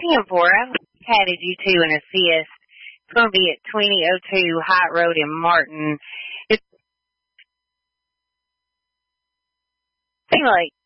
10-4. I've added you to an assist. It's going to be at 2002 High Road in Martin. It seems like